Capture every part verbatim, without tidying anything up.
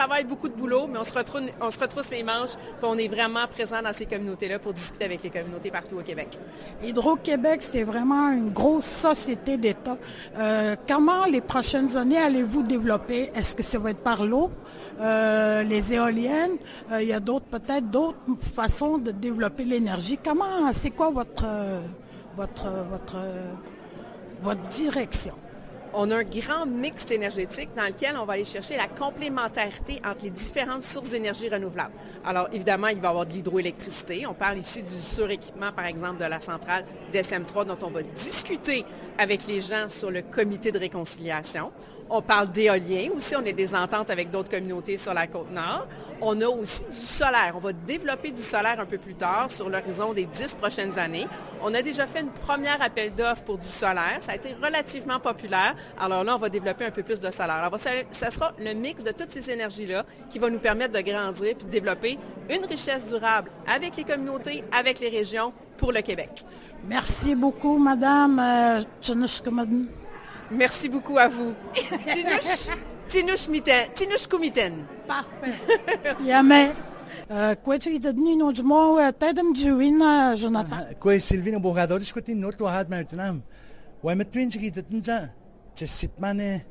travail, beaucoup de boulot, mais on se retrouve, on se retrousse les manches, puis on est vraiment présent dans ces communautés-là pour discuter avec les communautés partout au Québec. Hydro-Québec, c'est vraiment une grosse société d'État. Euh, comment les prochaines années allez-vous développer? Est-ce que ça va être par l'eau, euh, les éoliennes? Euh, il y a d'autres, peut-être d'autres façons de développer l'énergie. Comment, c'est quoi votre, euh, votre, votre, euh, votre direction? On a un grand mix énergétique dans lequel on va aller chercher la complémentarité entre les différentes sources d'énergie renouvelables. Alors, évidemment, il va y avoir de l'hydroélectricité. On parle ici du suréquipement, par exemple, de la centrale D S M trois dont on va discuter avec les gens sur le comité de réconciliation. On parle d'éolien aussi. On a des ententes avec d'autres communautés sur la Côte-Nord. On a aussi du solaire. On va développer du solaire un peu plus tard sur l'horizon des dix prochaines années. On a déjà fait une première appel d'offres pour du solaire. Ça a été relativement populaire. Alors là, on va développer un peu plus de solaire. Alors, ça, ça sera le mix de toutes ces énergies-là qui va nous permettre de grandir et de développer une richesse durable avec les communautés, avec les régions pour le Québec. Merci beaucoup, Madame euh, Tchinushkumaden. Merci beaucoup à vous. Tinush, tinush miten, tinush kumiten. Parfait. Yamé. Quoi tu as dit non du mot Tadam Juin Jonathan. Quoi Sylvie Bogado discuter notre wahad maintenant. Ouais mais twin qui dit ça. C'est sit mané.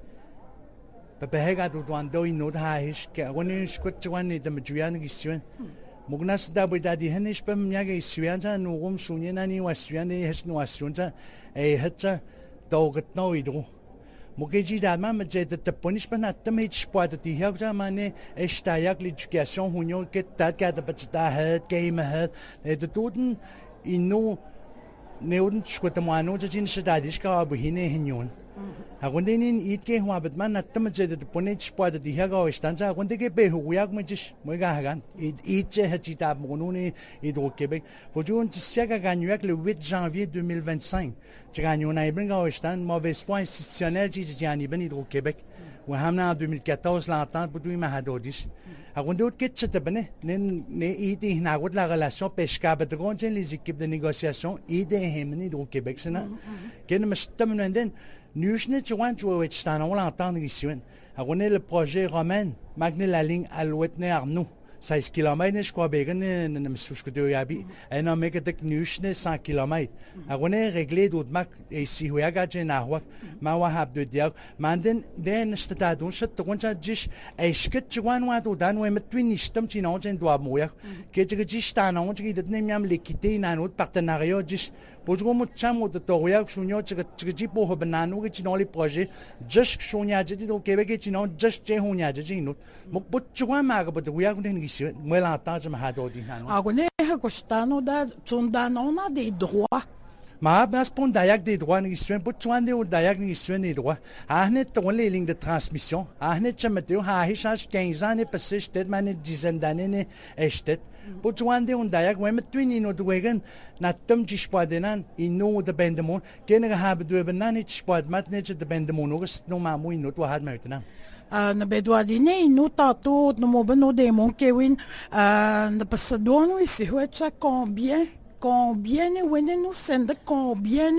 Papahega do do ino da hish ka woni skut chuan ni de majuan gisuen. Mugnas da boy da di henish pam yaga isuan ja no rum sunye ni wasuan ni hes no wasuan ja e hatcha dogat no idro. Mugeji da ma je de te punish pa na te mit sport di hak ja mane estayak l'éducation hunyo ke ta ka da patsta het game het de toten ino neuden skut ma no jin shadadish ka bu hine hinyon. Agundinin itke huwa batman na te je de punish sport di hak o estanza agunde ke be huyak me jish mo ga hagan itche hachita monuni idro Québec fojun tsaka ganyak le huit janvier deux mille vingt-cinq. Tiragnon a ibn gawistan mauvais point institutionnel ji jani ben Hydro-Québec ou hamna en deux mille quatorze l'entente pour tout mahadodis agondot ketchet bene nen ne iti na la relation pesca bedron les équipes de négociation ide hemni Hydro-Québec sena ken mastam nenden nushne chwan chwet stan on l'entendre ici agoné le projet romain magne la ligne Alouette Arnoux seize kilomètres je crois bien ne me soucie que de yabi et non mais que de nushne cent kilomètres agone réglé d'autres mac et si oui aga jena wa ma wa hab de diag manden den stadon chat to koncha jish e skit chwan wa to dan we met twin nistam chino jen doa moya que je jish ta non je de nem yam l'équité na notre partenariat jish pour mo chamo de toria sunyo je je ji po bananu que chino les projets jish sunya je do Québec chino jish je hunya je jino mo but chwan ma ga but we are going to moi l'entendre je me hadodi nan agone gostano da tsundanona des droits. Ma bas pon dayak des droits ni suen but chwan de dayak ni suen des droits ahne ton les lignes de transmission ahne chamateu ha hisach quinze ans ne passé stet man dizaine d'années ne estet but chwan de dayak we met twin ino dwegen na tum ji spadenan ino de bendemon ken ga hab de benan it spad mat ne de bendemon ogst no ma mo ino to had maintenant. Uh, na bedwadine ino tato no mo beno de mon kewin uh, na pasadono isi huecha combien combien wene no sende combien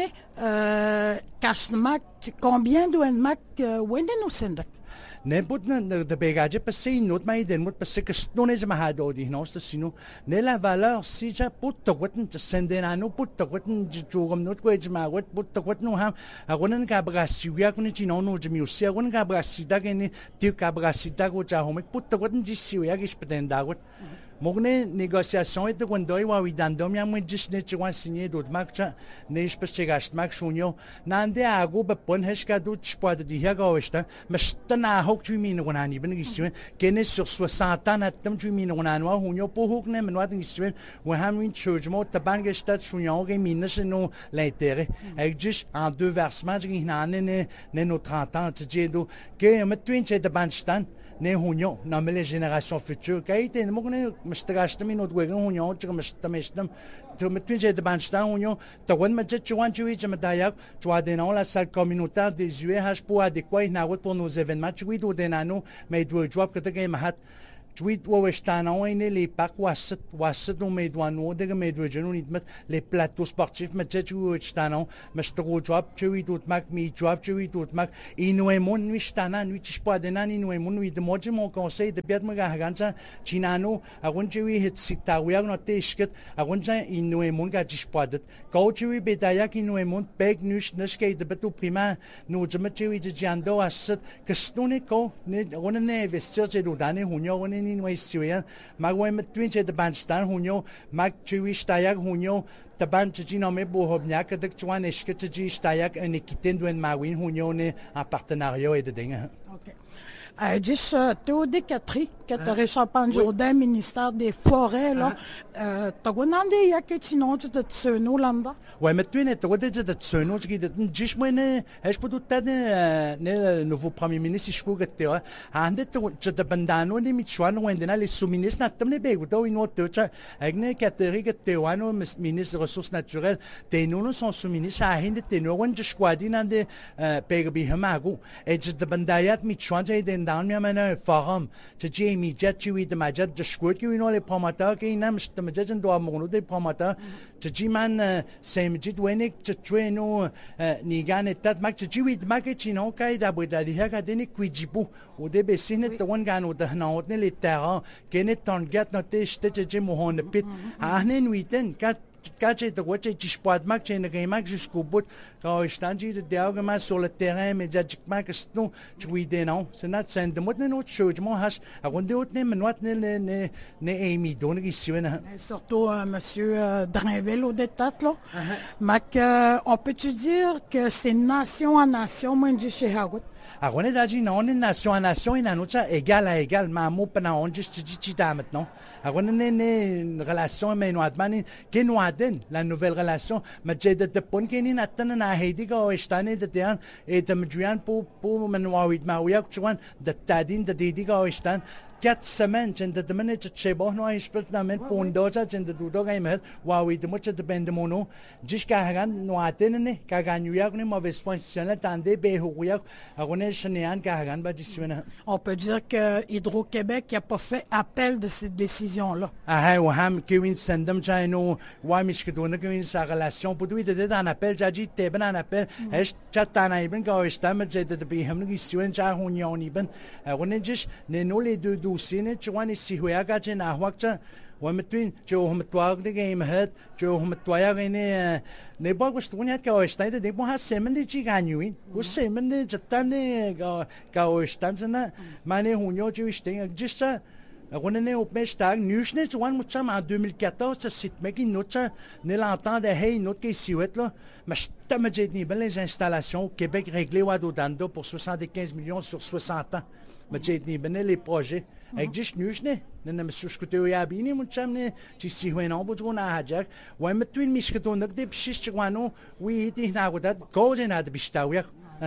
uh, kashmak combien do en mak uh, wene no sende ne but na de begaje passé not mai den mot passé que non est ma hado di non sino ne la valeur si ja put to weten to sende na no put to weten ju gom not ko ma wet put to wet no ham agonen ka brasi ya kun ti no no jmi usi agonen ka brasi da gene ti ka brasi da go ja hom put to weten ji si ya gis peten da got mogne négociation et de gondoi wa widandom ya mo jis ne chwa signé d'autres marcha ne spechegast mak shunyo nande ago be pon heska do chpa de dia ga westa mestana hok tu min wona ni ben giswen kene sur soixante ans atam tu min wona no hunyo po hok ne menwa de giswen wa hamin chujmo tabange stat shunyo ge min no l'intérêt avec juste en deux versements gi nanane ne ne no trente ans tjedo ke metwin che de banstan ne hunyo na mele génération future kaite mo ne mstrashtam ino dwegen hunyo chga mstamestam to metwin je de banstan hunyo to wen ma chwan chui je madayak chwa de na la salle communautaire des U E H pour adéquat na pour nos événements chui do denano mais do job que te mahat Tweet Wawestano, les parcs Wasset, Wasset, ou Medouano, des Medouajan, les plateaux sportifs, mais tu Wawestano, mais je te drop, tu es tout mac, mi drop, tu es tout mac, Inuemon, Nuistana, Nuichpadena, Inuemon, with the Mojimo conseil, the Piat Magaganza, Chinano, I want you hit Sita, we are not tasket, I want Inuemon got spotted. Go to Bedayak Inuemon, Beg Nush, Nuskate, the Betu Prima, no Jamachi, the Jando, I said, Castunico, one and nave, still to Dani, who know one in Westria, Magwem Twinch at the Banstan, who know, Mag Jewish Tayak, who know, the Banchino Mebo Hobniak, the Chuan Esketaji Stayak, and Nikitendo and Mawin, who know a partenario et the Dinger. Okay. Euh, dis, uh, Théodé Catry, Catherine Champagne-Jourdain, ministère des Forêts, là. Tu as demandé, il y a quelque chose de Tsuno, là-dedans? Oui, mais tu es de de Tsuno, tu dis, je me je peux tout à le nouveau premier ministre, je peux que tu as, ande tu te bandano, les Michoan, ou indena, les sous-ministres, n'attendent les bégoutons, ils n'ont pas, avec les Catherine, que tu as, ministre des Ressources naturelles, tu nous sont sous-ministres, à Hinde, tu nous, on te choisit dans des pégabi hamago, et tu te bandayat, Michoan, tu es dans le forum, tu dis, immédiat, tu es de majat, de squirt, tu es les promoteurs, qui n'aiment, je me dis, doit mon des promoteurs, tu dis, man, c'est immédiat, wenik, tu tues, nous, nigan et tat, mac, tu dis, oui, mac, et chino, kai, d'abouda, il y a des quijibu, ou des bessines, de one gan, ou de non, les terrains, qui n'est ton gat, noté, je te dis, mon pit, ah, n'est nuiten, cat, quand tu es disposé à faire un match jusqu'au bout, quand je t'en dis de diagrammer sur le terrain, mais médiatiquement, que c'est non, tu vois des noms. C'est notre scène de moi, c'est notre chose. Moi, je avant de haute, mais moi, ne Amy, donc ici, surtout Monsieur Drainville au détat là. Mac, on peut-tu dire que c'est nation à nation, moi, je chez Hagout. Alors, on est dit, non, on est nation à nation, et on est égal à égal, mais on peut pas, on juste dit, tu t'as maintenant. Alors, on est une relation, mais nous avons, qui nous a donné la nouvelle relation, mais j'ai de point qui n'est pas de na heidi go, et je t'en ai de dire, et de me dire, pour, pour, me noyer, ma ouïa, tu vois, de t'adine, de dédi go, et je t'en, quatre semaines, j'ai de demander, tu sais, bon, non, je peux t'en mettre pour une dose, j'ai de doudo, j'ai mis, waouh, oui, de moi, tu dépends de mon nom, jusqu'à rien, nous a donné, qu'à gagner, une mauvaise position, attendez, béhouia, on est on peut dire que Hydro-Québec n'a pas fait appel de cette décision-là. Ah, oui, Kevin Sandem, j'ai un ouais, mais je donne Kevin sa relation. Pour lui, il était en appel, j'ai dit, t'es bien en appel. Est-ce que tu as un appel quand je t'aime, j'ai dit, t'es bien, je suis un jar, on y en est. On est juste, nous, les deux dossiers, tu vois, ici, où il y a un ahouak, ومتوين جو هم توارق دقي مهد جو هم توارق إني نبغى قصدوني هاد كاوشتاي ده نبغى هالسمن دي شيء غانيوين والسمن دي جتاني كا كاوشتان سنا ماني هونيو جو يشتين جسا أقولنا وبمش تاع نيوشني جوان متشام en deux mille quatorze سيت ماكي نوتشا نلانتان ده هاي نوت كي سيوت له مش تمجدني بل les installations Québec réglé وادو داندو pour soixante-quinze millions sur soixante ans مجدني بل les projets avec juste نيوشني لأن مسوسكتي ويابيني متشامني تيسي وين أبو تقول هاجر ومتوين مشكتون نقدر بشيش جوانو ويتي هنا قدرت كوجين هذا بيشتاويه.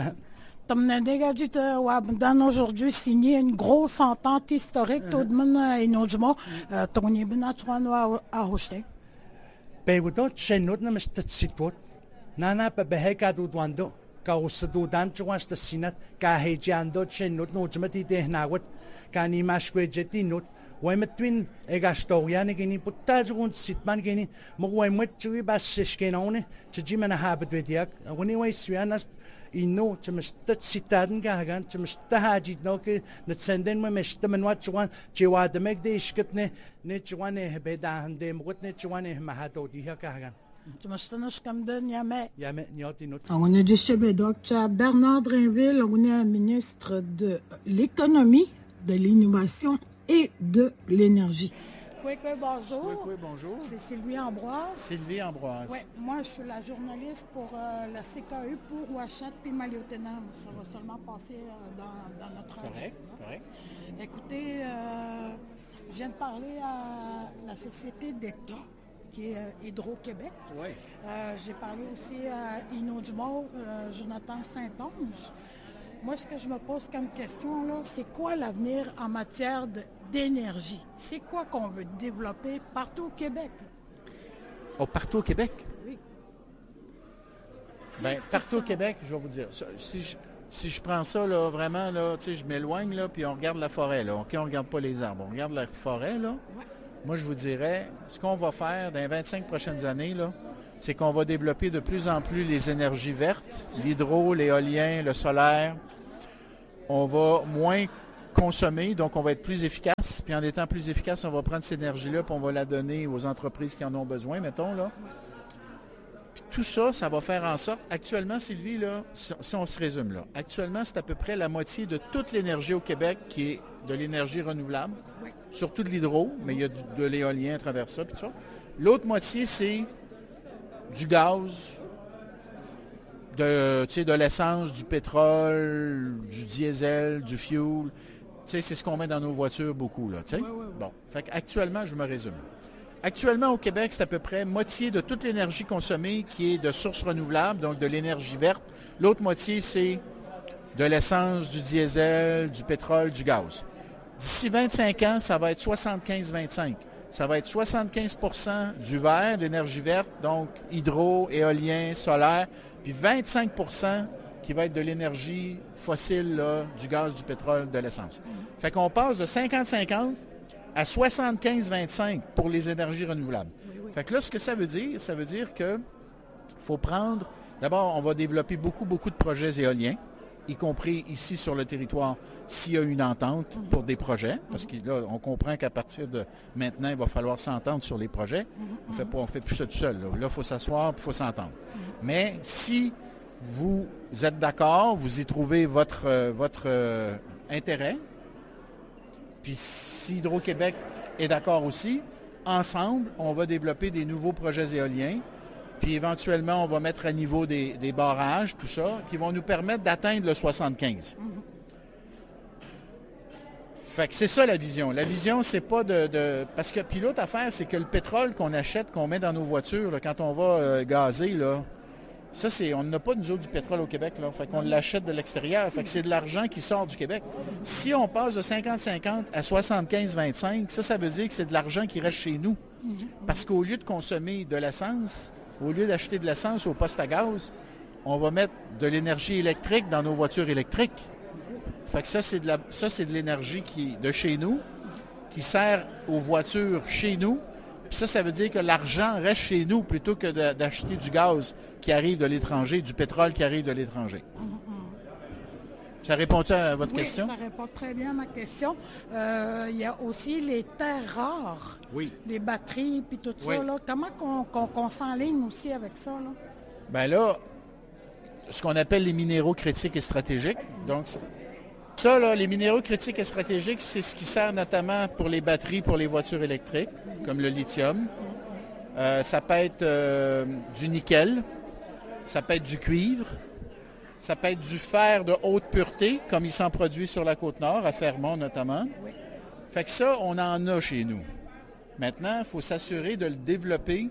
Dans aujourd'hui signé une grosse entente historique tout le monde et nous disons ton ibn atouano à hoster. Begout chez nous na mest tsitwot. Nana pe beheka du dwando ka usdu dan chwas de sinat ka hejando chez nous no jmati de hnawat ka ni mashwe jeti not ومتوين إجاشتوياني كني بتاجون سيتمان كني مغوي متشوي بس شكينوني تجي من هابد ودياك وني ويسوياناس إنه تمشت سيتادن كهجان تمشت هاجيد نوك نتسندن ما مشت من واتشوان جواد مقدي شكتني نتشوانه بداهن دي مغتني تشوانه مهاتو ديها كهجان. تمشتناش كم دن يامي. يامي نيوتي نوت. On est du Québec, Bernard Drainville, on est un ministre de l'économie, de l'innovation et de l'énergie. Oui, oui, bonjour. Oui, oui, bonjour. C'est Sylvie Ambroise. Sylvie Ambroise. Oui, moi je suis la journaliste pour euh, la C K U pour Ouachat et Maliotenam. Ça va seulement passer euh, dans, dans notre Correct, correct. Écoutez, euh, je viens de parler à la société d'État qui est euh, Hydro-Québec. Oui. Euh, j'ai parlé aussi à Inno Dumont, euh, Jonathan Saint-Onge. Moi, ce que je me pose comme question, là, c'est quoi l'avenir en matière de, d'énergie? C'est quoi qu'on veut développer partout au Québec? Oh, partout au Québec? Oui. Bien, partout au Québec, je vais vous dire. Si je, si je prends ça, là, vraiment, là, tu sais, je m'éloigne, là, puis on regarde la forêt, là. OK, on ne regarde pas les arbres, on regarde la forêt, là. Ouais. Moi, je vous dirais, ce qu'on va faire dans les vingt-cinq prochaines années, là, c'est qu'on va développer de plus en plus les énergies vertes, l'hydro, l'éolien, le solaire. On va moins consommer, donc on va être plus efficace. Puis en étant plus efficace, on va prendre cette énergie-là, puis on va la donner aux entreprises qui en ont besoin, mettons, là. Puis tout ça, ça va faire en sorte... Actuellement, Sylvie, là, si, si on se résume, là, actuellement, c'est à peu près la moitié de toute l'énergie au Québec qui est de l'énergie renouvelable, Oui. surtout de l'hydro, mais il y a du, de l'éolien à travers ça, puis tout ça. L'autre moitié, c'est du gaz, de, tu sais, de l'essence, du pétrole, du diesel, du fuel. Tu sais, c'est ce qu'on met dans nos voitures beaucoup, là, tu sais. Oui, oui, oui. Bon, fait qu'actuellement, je me résume. Actuellement, au Québec, c'est à peu près moitié de toute l'énergie consommée qui est de sources renouvelables, donc de l'énergie verte. L'autre moitié, c'est de l'essence, du diesel, du pétrole, du gaz. D'ici vingt-cinq ans, ça va être soixante-quinze vingt-cinq. Ça va être soixante-quinze pour cent du vert, d'énergie verte, donc hydro, éolien, solaire, puis vingt-cinq pour cent qui va être de l'énergie fossile, là, du gaz, du pétrole, de l'essence. Fait qu'on passe de cinquante cinquante à soixante-quinze vingt-cinq pour les énergies renouvelables. Oui, oui. Fait que là, ce que ça veut dire, ça veut dire que faut prendre... D'abord, on va développer beaucoup, beaucoup de projets éoliens, y compris ici sur le territoire, s'il y a une entente Mm-hmm. pour des projets, parce que là, on comprend qu'à partir de maintenant, il va falloir s'entendre sur les projets. Mm-hmm. On fait pas, on fait plus ça tout seul. Là, il faut s'asseoir, puis il faut s'entendre. Mais si vous êtes d'accord, vous y trouvez votre, euh, votre euh, intérêt, puis si Hydro-Québec est d'accord aussi, ensemble, on va développer des nouveaux projets éoliens. Puis éventuellement, on va mettre à niveau des, des barrages, tout ça, qui vont nous permettre d'atteindre le soixante-quinze. Fait que c'est ça la vision. La vision, c'est pas de... de parce que, puis l'autre affaire, c'est que le pétrole qu'on achète, qu'on met dans nos voitures, là, quand on va euh, gazer, là, ça, c'est... On n'a pas, nous autres, du pétrole au Québec, là. Fait qu'on l'achète de l'extérieur. Fait que c'est de l'argent qui sort du Québec. Si on passe de cinquante cinquante à soixante-quinze vingt-cinq, ça, ça veut dire que c'est de l'argent qui reste chez nous. Parce qu'au lieu de consommer de l'essence, au lieu d'acheter de l'essence au poste à gaz, on va mettre de l'énergie électrique dans nos voitures électriques. Fait que ça, c'est de la, ça, c'est de l'énergie qui est de chez nous, qui sert aux voitures chez nous. Puis ça, ça veut dire que l'argent reste chez nous plutôt que de, d'acheter du gaz qui arrive de l'étranger, du pétrole qui arrive de l'étranger. Ça répond-tu à votre Oui, question? ça répond très bien à ma question. Euh, il y a aussi les terres rares, Oui. les batteries, puis tout Oui. ça. Là. Comment qu'on, qu'on, qu'on s'enligne aussi avec ça? Là? Bien là, ce qu'on appelle les minéraux critiques et stratégiques. Donc, ça, là, les minéraux critiques et stratégiques, c'est ce qui sert notamment pour les batteries, pour les voitures électriques, comme le lithium. Euh, ça peut être euh, du nickel, ça peut être du cuivre, ça peut être du fer de haute pureté, comme il s'en produit sur la Côte-Nord, à Fermont notamment. Fait que ça, on en a chez nous. Maintenant, il faut s'assurer de le développer,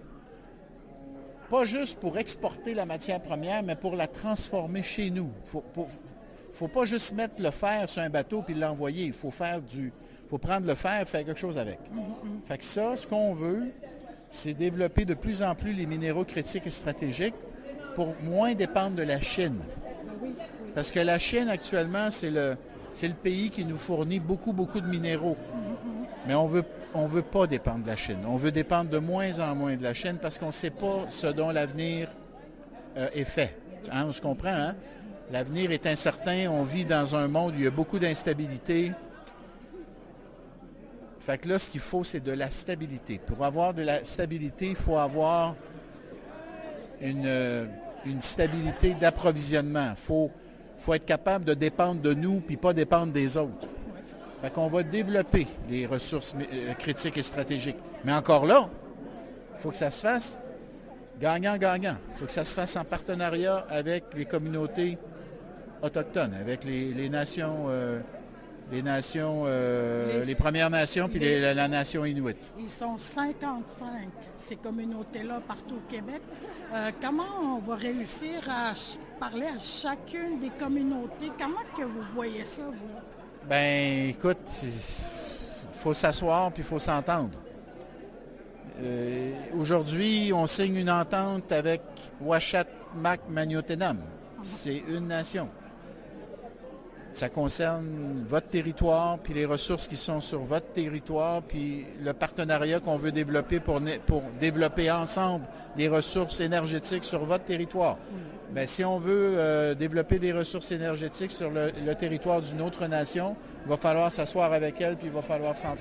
pas juste pour exporter la matière première, mais pour la transformer chez nous. Il faut, faut, faut pas juste mettre le fer sur un bateau puis l'envoyer. Il faut faire du, faut prendre le fer et faire quelque chose avec. Fait que ça, ce qu'on veut, c'est développer de plus en plus les minéraux critiques et stratégiques pour moins dépendre de la Chine. Parce que la Chine, actuellement, c'est le, c'est le pays qui nous fournit beaucoup, beaucoup de minéraux. Mais on veut, on veut pas dépendre de la Chine. On veut dépendre de moins en moins de la Chine parce qu'on ne sait pas ce dont l'avenir euh, est fait. Hein, on se comprend, hein? L'avenir est incertain. On vit dans un monde où il y a beaucoup d'instabilité. Fait que là, ce qu'il faut, c'est de la stabilité. Pour avoir de la stabilité, il faut avoir une, euh, une stabilité d'approvisionnement. Il faut, faut être capable de dépendre de nous puis pas dépendre des autres. Fait qu'on va développer les ressources euh, critiques et stratégiques. Mais encore là, il faut que ça se fasse gagnant-gagnant. Il faut que ça se fasse en partenariat avec les communautés autochtones, avec les, les nations, euh, les, nations euh, Les- les Premières Nations puis les- les- la, la nation inuit. Ils sont cinquante-cinq, ces communautés-là, partout au Québec. Euh, comment on va réussir à ch- parler à chacune des communautés? Comment que vous voyez ça, vous? Ben, écoute, il faut s'asseoir puis il faut s'entendre. Euh, aujourd'hui, on signe une entente avec Uashat Mak Maniotenam. C'est une nation. Ça concerne votre territoire, puis les ressources qui sont sur votre territoire, puis le partenariat qu'on veut développer pour, pour développer ensemble les ressources énergétiques sur votre territoire. Mm. Bien, si on veut euh, développer des ressources énergétiques sur le, le territoire d'une autre nation, il va falloir s'asseoir avec elle, puis il va falloir s'entendre.